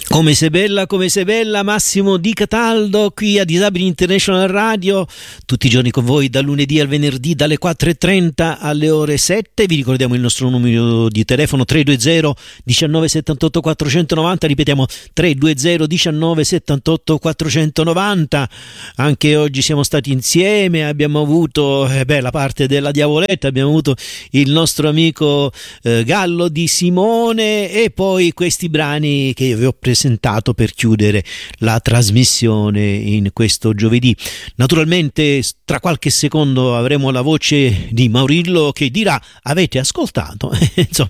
Come sei bella, Massimo Di Cataldo qui a Disabili International Radio, tutti i giorni con voi dal lunedì al venerdì dalle 4.30 alle ore 7. Vi ricordiamo il nostro numero di telefono 320 19 78 490, ripetiamo 320 19 78 490. Anche oggi siamo stati insieme, abbiamo avuto la parte della diavoletta, abbiamo avuto il nostro amico Gallo di Simone e poi questi brani che io vi ho presentato per chiudere la trasmissione in questo giovedì. Naturalmente tra qualche secondo avremo la voce di Maurillo che dirà: avete ascoltato? Insomma,